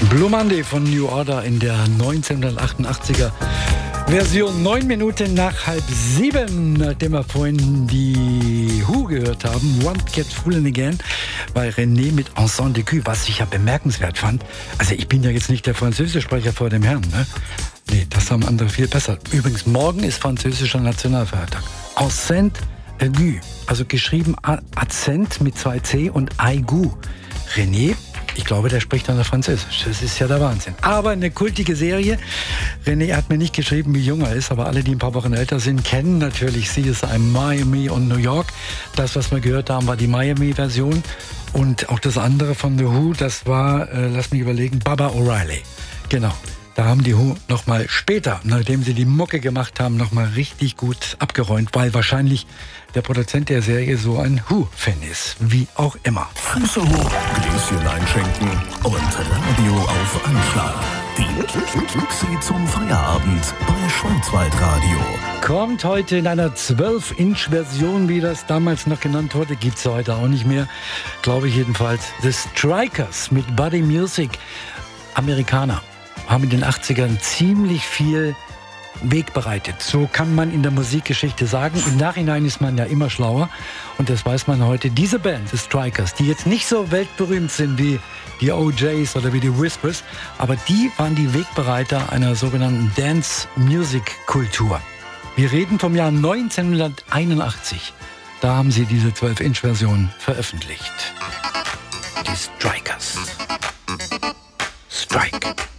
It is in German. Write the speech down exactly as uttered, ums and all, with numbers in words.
Blue Monday von New Order in der neunzehnhundertachtundachtziger Version. Neun Minuten nach halb sieben, nachdem wir vorhin die Who gehört haben, Won't Get Foolin' Again, bei René mit Ensemble de Cul, was ich ja bemerkenswert fand. Also ich bin ja jetzt nicht der Französischsprecher vor dem Herrn, ne? Nee, das haben andere viel besser. Übrigens, morgen ist französischer Nationalfeiertag. Ensemble aigu, also geschrieben Akzent mit zwei C und aigu. René, ich glaube, der spricht dann Französisch. Das ist ja der Wahnsinn. Aber eine kultige Serie. René hat mir nicht geschrieben, wie jung er ist, aber alle, die ein paar Wochen älter sind, kennen natürlich C S I Miami und New York. Das, was wir gehört haben, war die Miami-Version. Und auch das andere von The Who, das war, äh, lass mich überlegen, Baba O'Reilly. Genau. Da haben die Who nochmal später, nachdem sie die Mucke gemacht haben, nochmal richtig gut abgeräumt, weil wahrscheinlich der Produzent der Serie so ein Who-Fan ist. Wie auch immer. Füße hoch, Gläschen einschenken und Radio auf Anschlag. Die Luxi zum Feierabend bei Schwarzwaldradio. Kommt heute in einer zwölf Inch Version, wie das damals noch genannt wurde. Gibt es heute auch nicht mehr, glaube ich jedenfalls. The Strikers mit Buddy Music. Amerikaner haben in den achtzigern ziemlich viel Weg bereitet. So kann man in der Musikgeschichte sagen. Im Nachhinein ist man ja immer schlauer. Und das weiß man heute. Diese Band, The Strikers, die jetzt nicht so weltberühmt sind wie die O Js oder wie die Whispers, aber die waren die Wegbereiter einer sogenannten Dance-Music-Kultur. Wir reden vom Jahr neunzehnhunderteinundachtzig. Da haben sie diese zwölf Inch Version veröffentlicht. Die Strikers. Strike.